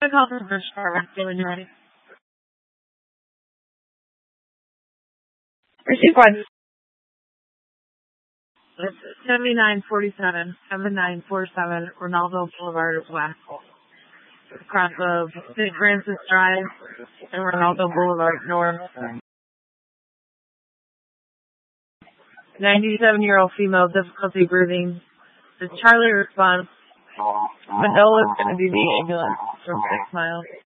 the call for first department when you're ready. Receive one. It's 7947 Ronaldo Boulevard, Waxhaw. Across of St. Francis Drive and Ronaldo Boulevard North. 97-year-old female, difficulty breathing. The Charlie response. Manolo is going to be the ambulance from 6 miles.